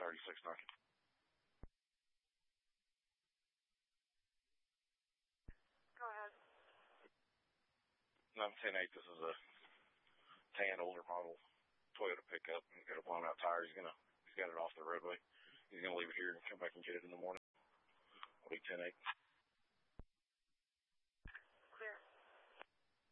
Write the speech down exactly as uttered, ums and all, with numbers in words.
thirty-six knocking. Go ahead. nine ten eight, this is a tan older model Toyota pickup. He's got a blown out tire. He's gonna he's got it off the roadway. He's gonna leave it here and come back and get it in the morning. I'll be ten eight.